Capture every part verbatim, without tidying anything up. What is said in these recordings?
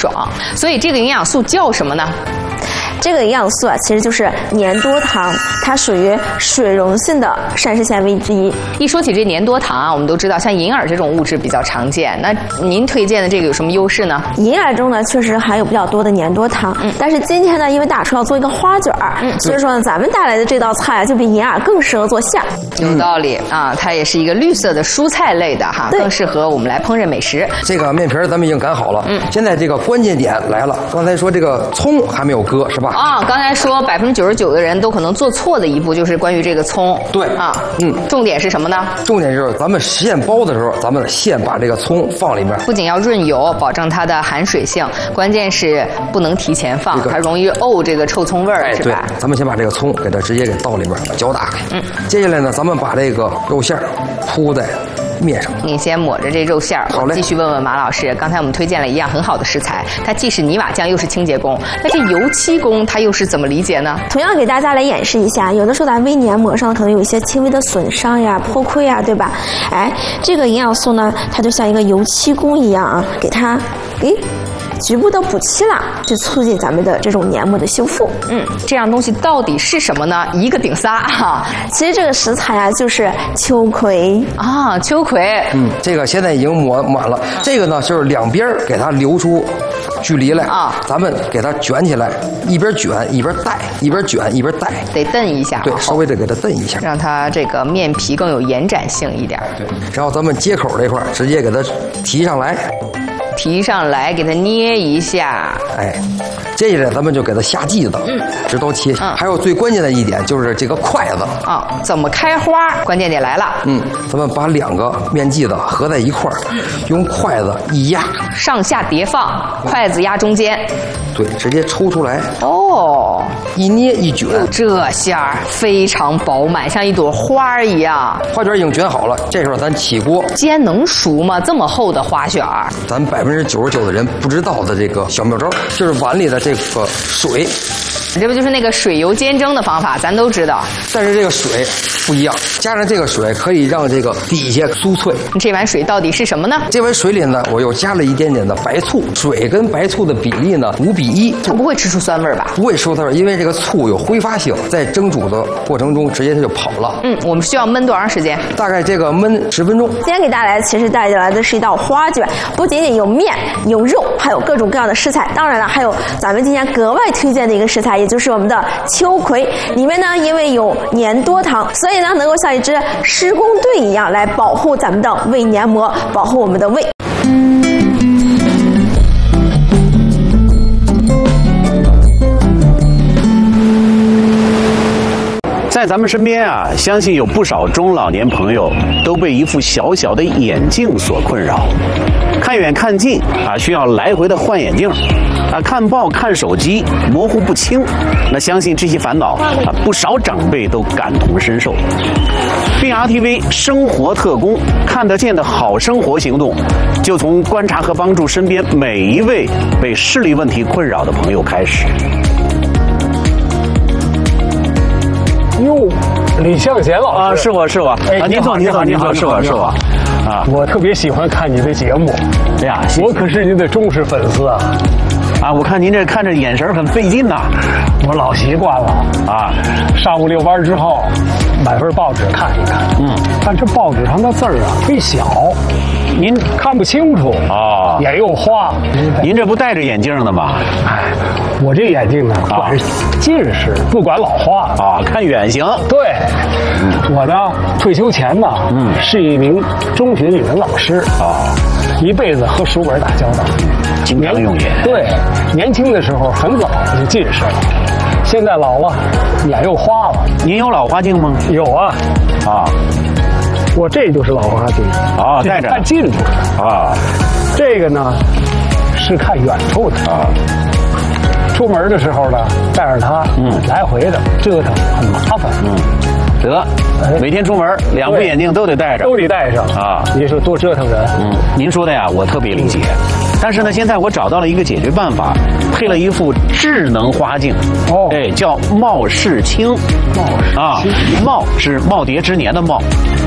爽。所以这个营养素叫什么呢？ 这个营养素啊，其实就是粘多糖，它属于水溶性的膳食纤维之一。 一说起这粘多糖啊，我们都知道像银耳这种物质比较常见。那您推荐的这个有什么优势呢？ 银耳中呢，确实含有比较多的粘多糖。嗯，但是今天呢，因为大厨要做一个花卷儿，嗯，所以说呢，咱们带来的这道菜就比银耳更适合做馅儿。 有道理啊，它也是一个绿色的蔬菜类的哈，更适合我们来烹饪美食。 这个面皮咱们已经擀好了，嗯，现在这个关键点来了。刚才说这个葱还没有割是吧？ 啊，刚才说百分之九十九的人都可能做错的一步就是关于这个葱。 对啊，嗯， 重点是什么呢？ 重点就是咱们馅包的时候，咱们先把这个葱放里面， 不仅要润油，保证它的含水性，关键是不能提前放，它容易沤这个臭葱味儿，是吧？ 对，咱们先把这个葱给它直接给倒里边，把搅打开。嗯，接下来呢，咱们把这个肉馅铺在面上。 你先抹着这肉馅儿。好嘞。继续问问马老师，刚才我们推荐了一样很好的食材，它既是泥瓦匠又是清洁工，那这油漆工它又是怎么理解呢？ 同样给大家来演示一下，有的时候咱微黏膜上可能有一些轻微的损伤呀、破溃呀，对吧？哎，这个营养素呢，它就像一个油漆工一样啊，给它，诶。局部的补漆了，去促进咱们的这种黏膜的修复。 嗯，这样东西到底是什么呢？一个顶仨哈。 其实这个食材啊，就是秋葵啊，秋葵。 嗯，这个现在已经抹满了。这个呢，就是两边给它留出距离来啊，咱们给它卷起来，一边卷一边带，一边卷一边带， 得蹬一下。 对，稍微得给它蹬一下， 让它这个面皮更有延展性一点。 对，然后咱们接口这块直接给它提上来。 提上来，给它捏一下。 哎，接下来咱们就给它下剂子，嗯，直刀切。嗯，还有最关键的一点就是这个筷子啊，怎么开花？关键点来了。 嗯，咱们把两个面剂子合在一块儿，用筷子一压， 上下叠放，筷子压中间。 对，直接抽出来。 哦， 一捏一卷， 这馅儿非常饱满，像一朵花一样。 花卷已经卷好了，这时候咱起锅煎能熟吗？这么厚的花卷儿， 咱百分之九十九的人不知道的这个小妙招，就是碗里的这个水。 这不就是那个水油煎蒸的方法，咱都知道。 但是这个水不一样，加上这个水可以让这个底下酥脆。 这碗水到底是什么呢？ 这碗水里呢，我又加了一点点的白醋，水跟白醋的比例呢五比一。 它不会吃出酸味儿吧？ 不会吃出酸味，因为这个醋有挥发性，在蒸煮的过程中直接它就跑了。 嗯，我们需要焖多长时间？ 大概这个焖十分钟。 今天给大家来其实带来的是一道花卷，不仅仅有面、有肉，还有各种各样的食材。当然了，还有咱们今天格外推荐的一个食材，也就是我们的秋葵。里面呢，因为有粘多糖，所以呢，能够像一支施工队一样来保护咱们的胃黏膜，保护我们的胃。 在咱们身边啊，相信有不少中老年朋友都被一副小小的眼镜所困扰，看远看近啊，需要来回的换眼镜啊，看报看手机模糊不清。那相信这些烦恼啊，不少长辈都感同身受。B R T V 生活特工看得见的好生活行动，就从观察和帮助身边每一位被视力问题困扰的朋友开始。 哟，李向贤老师啊，是我是我啊，您坐您坐您坐，是我是我啊， 我特别喜欢看你的节目， 哎呀， 我可是您的忠实粉丝啊。 啊，我看您这看着眼神很费劲呐， 我老习惯了啊。上午遛弯之后，买份报纸看一看，嗯，但这报纸上的字儿啊忒小，您看不清楚啊，眼又花。 您这不戴着眼镜的吗？ 哎，我这眼镜呢，管是近视，不管老花啊，看远行。 对，嗯、我呢退休前呢，嗯，是一名中学语文老师啊，一辈子和书本打交道。 经常用眼。 对，年轻的时候很早就近视了，现在老了，眼又花了。 您有老花镜吗？ 有啊，啊，我这就是老花镜啊，戴着看近处的啊，这个呢是看远处的啊。出门的时候呢，带着它，嗯，来回的折腾很麻烦，嗯。 得，每天出门两副眼镜都得戴着， 都得戴上啊！你说多折腾人。 嗯，您说的呀，我特别理解。但是呢，现在我找到了一个解决办法，配了一副智能花镜，哦，哎，叫茂氏清。 茂氏啊，茂是耄耋之年的茂，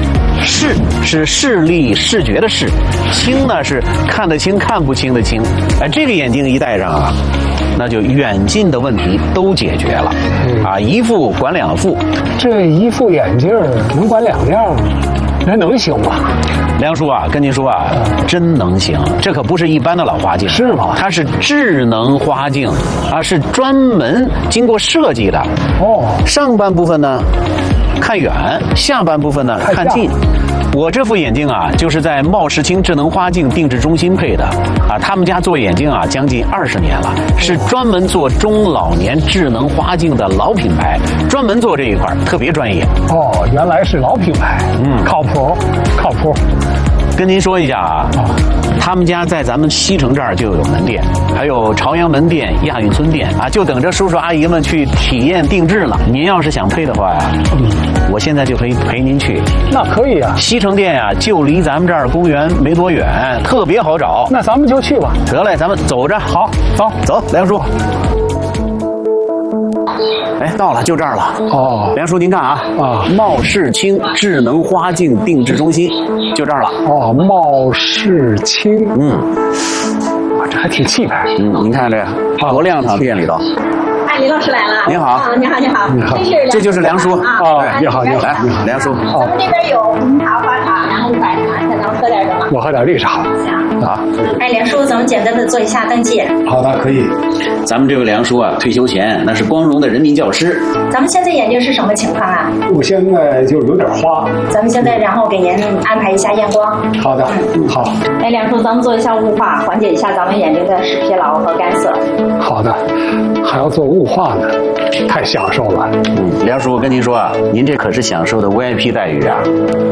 视是视力、视觉的视，清呢是看得清、看不清的清。哎，这个眼镜一戴上啊，那就远近的问题都解决了。啊，一副管两副。 这一副眼镜能管两样，那能行吗？ 梁叔啊，跟您说啊，真能行，这可不是一般的老花镜， 是吗？ 它是智能花镜啊，是专门经过设计的。 哦， 上半部分呢看远，下半部分呢看近。我这副眼镜啊，就是在茂世清智能花镜定制中心配的啊。他们家做眼镜啊，将近二十年了，是专门做中老年智能花镜的老品牌，专门做这一块，特别专业。 哦，原来是老品牌，嗯，靠谱，靠谱。 跟您说一下啊，他们家在咱们西城这儿就有门店，还有朝阳门店、亚运村店啊，就等着叔叔阿姨们去体验定制呢。您要是想配的话呀，嗯，我现在就可以陪您去。 那可以啊， 西城店呀，就离咱们这儿公园没多远，特别好找。 那咱们就去吧。 得嘞，咱们走着。 好，走走，梁叔。哎，到了，就这儿了。 哦， 梁叔，您看啊， 啊， 茂世清智能花镜定制中心，就这儿了。 哦，茂世清， 嗯， 哇，这还挺气派。 嗯，您看这多亮堂，店里头。 哎，李老师来了。 您好。 啊，你好，你好。 你好。 这就是梁叔啊。 啊，你好，你好， 来，梁叔。 咱们这边有红茶、花茶，然后白茶，看咱们喝点什么？ 我喝点绿茶。 行。啊。哎，梁叔，咱们简单的做一下登记。 好的，可以。 咱们这位梁叔啊，退休前那是光荣的人民教师。 咱们现在眼睛是什么情况啊？ 我现在就有点花。 咱们现在然后给您安排一下验光。 好的，嗯，好。 哎，梁叔，咱们做一下雾化，缓解一下咱们眼睛的视疲劳和干涩。 好的，还要做雾化呢，太享受了。 嗯，梁叔，我跟您说啊，您这可是享受的 V I P 待遇啊。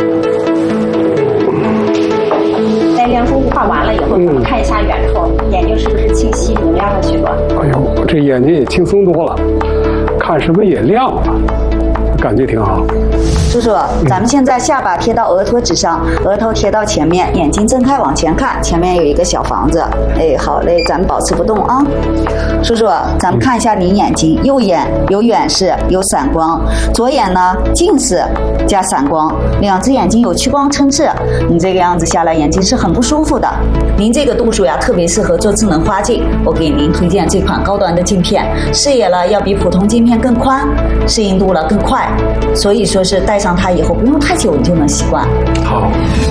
哎，梁叔，雾化完了以后，咱们看一下远处，嗯、眼睛是不是清晰明亮了许多？ 哎呦，这眼睛也轻松多了，看什么也亮了，感觉挺好。 叔叔，咱们现在下巴贴到额托之上，额头贴到前面，眼睛睁开往前看，前面有一个小房子。哎，好嘞，咱们保持不动啊。叔叔，咱们看一下您眼睛，右眼有远视，有散光；左眼呢近视加散光，两只眼睛有屈光撑视。你这个样子下来，眼睛是很不舒服的。您这个度数呀，特别适合做智能花镜。我给您推荐这款高端的镜片，视野了要比普通镜片更宽，适应度了更快，所以说是戴上它以后不用太久，你就能习惯。 好。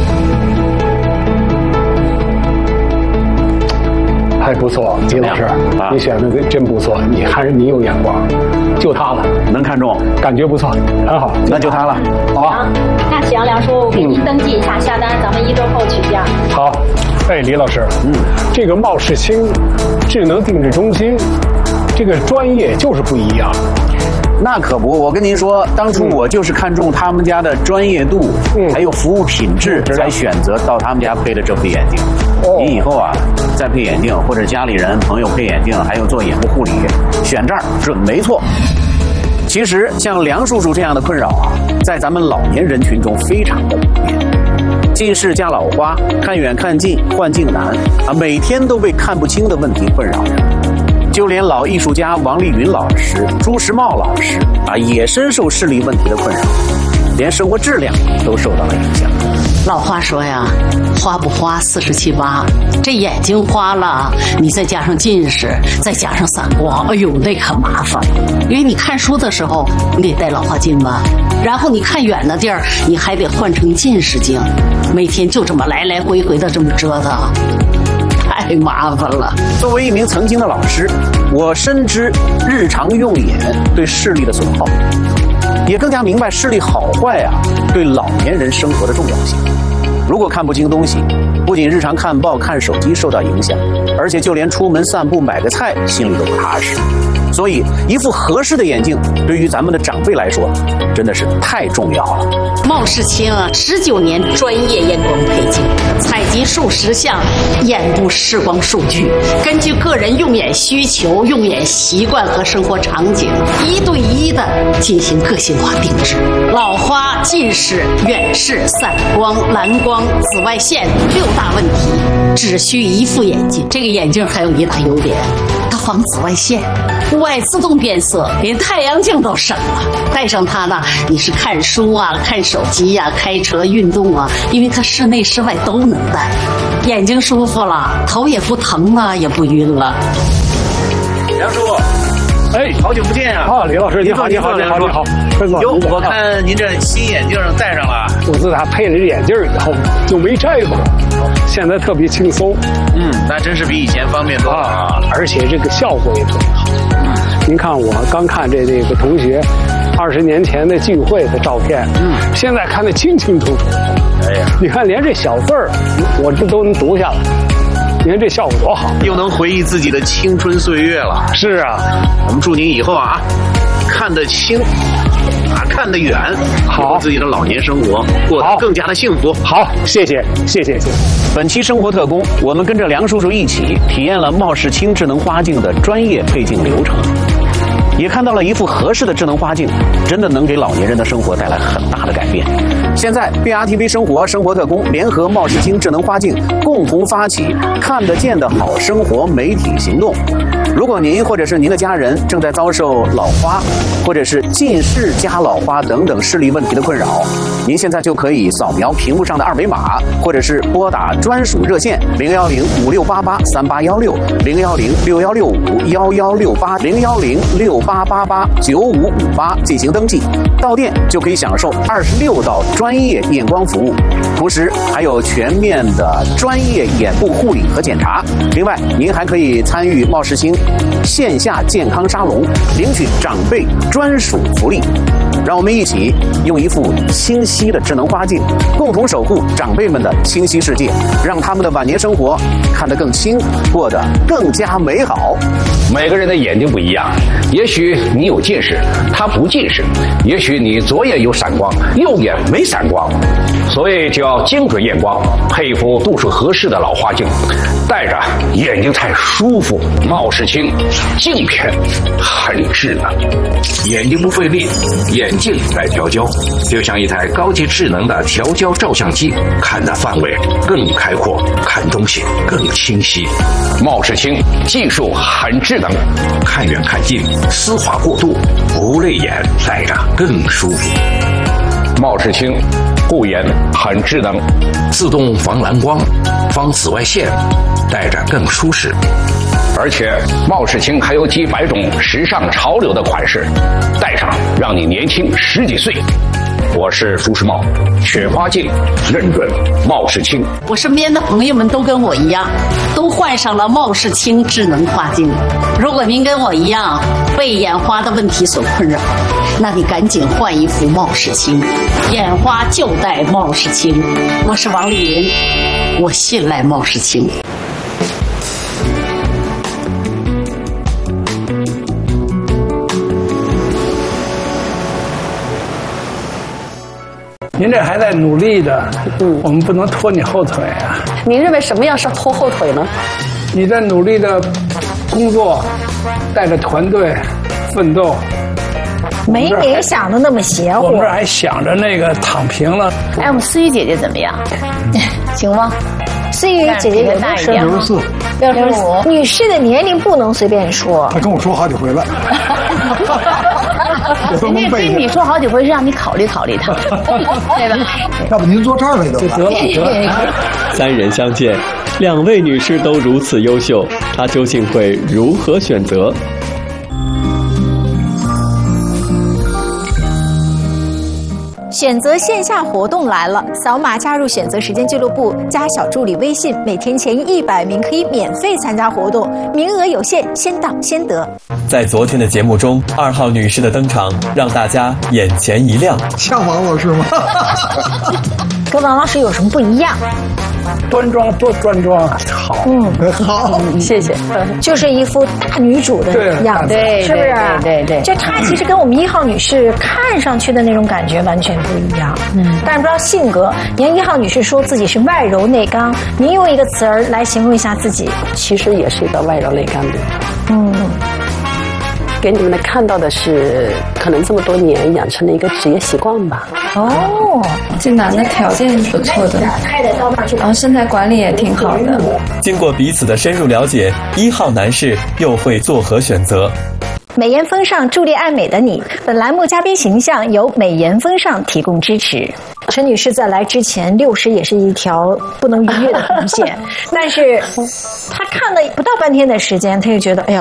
还不错，李老师，啊、你选的真不错，你还是你有眼光，就它了， 能看中， 感觉不错，很好， 那就它了， 好吧？ 那行，梁叔，给您登记一下，下单，咱们一周后取件。 好，哎，李老师，嗯，这个茂世清智能定制中心，这个专业就是不一样。 那可不，我跟您说，当初我就是看中他们家的专业度，嗯，还有服务品质，才选择到他们家配的这副眼镜。哦，您以后啊，再配眼镜，或者家里人朋友配眼镜，还有做眼部护理，选这儿准没错。其实像梁叔叔这样的困扰啊，在咱们老年人群中非常的普遍，近视加老花，看远看近，换镜难啊，每天都被看不清的问题困扰着。就连老艺术家王丽云老师、朱时茂老师啊，也深受视力问题的困扰，连生活质量都受到了影响。 老话说呀，花不花四十七八，这眼睛花了，你再加上近视，再加上散光，哎呦，那可麻烦。因为你看书的时候，你得戴老花镜吧，然后你看远的地儿，你还得换成近视镜，每天就这么来来回回的这么折腾。太麻烦了。 作为一名曾经的老师，我深知日常用眼对视力的损耗，也更加明白视力好坏啊对老年人生活的重要性。如果看不清东西，不仅日常看报看手机受到影响，而且就连出门散步买个菜心里都不踏实。所以一副合适的眼镜对于咱们的长辈来说真的是太重要了。 茂世清啊，十九年专业验光配镜，采集数十项眼部视光数据，根据个人用眼需求、用眼习惯和生活场景，一对一的进行个性化定制。老花、近视、远视、散光、蓝光、紫外线六大问题，只需一副眼镜。这个眼镜还有一大优点，它防紫外线，户外自动变色，连太阳镜都省了。戴上它呢，你是看书啊、看手机呀、啊、开车、运动啊，因为它室内室外都能戴，眼睛舒服了，头也不疼了，也不晕了。 梁叔。 哎， 好久不见啊！ 啊，李老师，你好，你好，你好，你好。 哟，我看您这新眼镜戴上了。 我自打配了这眼镜以后就没摘过，现在特别轻松。 嗯，那真是比以前方便多了啊！ 而且这个效果也特别好。嗯，您看我刚看这这个同学二十年前的聚会的照片，嗯，现在看得清清楚楚。哎呀，你看连这小字儿，我这都能读下来。你看这效果多好， 又能回忆自己的青春岁月了。 是啊， 我们祝您以后啊，看得清，啊看得远，好，自己的老年生活过得更加的幸福。 好，谢谢，谢谢，谢谢。 本期生活特工，我们跟着梁叔叔一起体验了茂世清智能花镜的专业配镜流程，也看到了一副合适的智能花镜真的能给老年人的生活带来很大的改变。现在 B R T V 生活生活特工联合茂世清智能花镜共同发起看得见的好生活媒体行动。如果您或者是您的家人正在遭受老花或者是近视加老花等等视力问题的困扰，您现在就可以扫描屏幕上的二维码，或者是拨打专属热线零幺零五六八八三八幺六零幺零六幺六五幺幺六八零幺零六八八八九五五八进行登记，到店就可以享受二十六道专业验光服务，同时还有全面的专业眼部护理和检查。另外，您还可以参与茂世清线下健康沙龙，领取长辈专属福利。让我们一起用一副清晰的智能花镜，共同守护长辈们的清晰世界，让他们的晚年生活看得更清，过得更加美好。 每个人的眼睛不一样，也许你有近视，他不近视；也许你左眼有散光，右眼没散光。所以就要精准验光，配一副度数合适的老花镜，戴着眼睛才舒服。茂世清镜片很智能，眼睛不费力，眼镜来调焦，就像一台高级智能的调焦照相机，看的范围更开阔，看东西更清晰。茂世清技术很智能，看远看近，丝滑过渡，不累眼，戴着更舒服。茂世清护眼很智能，自动防蓝光、防紫外线，戴着更舒适。而且茂世清还有几百种时尚潮流的款式，戴上让你年轻十几岁。我是舒世茂，选花镜认准茂世清。 我身边的朋友们都跟我一样，都换上了茂世清智能花镜。如果您跟我一样被眼花的问题所困扰，那你赶紧换一副茂世清，眼花就戴茂世清。我是王丽云，我信赖茂世清。 您这还在努力的，嗯，我们不能拖你后腿啊。 您认为什么样是拖后腿呢？ 你在努力的工作，带着团队奋斗， 没您想的那么邪乎。 我们这还想着那个躺平了。 哎，我们思雨姐姐怎么样？行吗？ 思雨姐姐有多少？ 六十四， 六十五。 女士的年龄不能随便说。 她跟我说好几回了。 人家跟你说好几回是让你考虑考虑他，对吧？ 要不您坐这儿来得了。 三人相见，两位女士都如此优秀，她究竟会如何选择？ 选择线下活动来了，扫码加入选择时间俱乐部，加小助理微信，每天前一百名可以免费参加活动，名额有限，先到先得。 在昨天的节目中，二号女士的登场让大家眼前一亮。 像王老师吗？ 跟王老师有什么不一样？ 端庄多端庄啊！好， 嗯， 好， 谢谢。 就是一副大女主的样子， 对， 是不是？ 对对。 就她其实跟我们一号女士看上去的那种感觉完全不一样。嗯，但是不知道性格。您看一号女士说自己是外柔内刚，您用一个词儿来形容一下自己。 其实也是一个外柔内刚的。 嗯。 给你们的看到的是，可能这么多年养成了一个职业习惯吧。 哦，这男的条件不错的，然后身材管理也挺好的。 经过彼此的深入了解，一号男士又会作何选择？ 美颜风尚，助力爱美的你。本栏目嘉宾形象由美颜风尚提供支持。陈女士在来之前，六十也是一条不能逾越的红线，但是她看了不到半天的时间，她就觉得，哎呀，